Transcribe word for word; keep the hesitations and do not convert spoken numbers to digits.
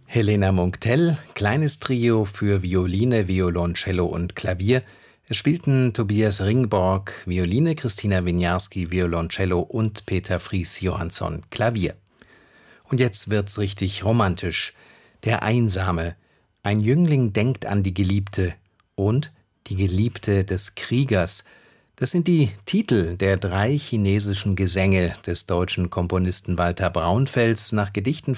Helena Munck-Tell, kleines Trio für Violine, Violoncello und Klavier. Es spielten Tobias Ringborg, Violine, Christina Winiarski, Violoncello und Peter Fries-Johansson, Klavier. Und jetzt wird's richtig romantisch. Der Einsame. Ein Jüngling denkt an die Geliebte und die Geliebte des Kriegers. Das sind die Titel der drei chinesischen Gesänge des deutschen Komponisten Walter Braunfels nach Gedichten